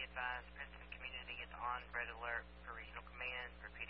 advised, Princeton Community is on red alert for regional command. Repeat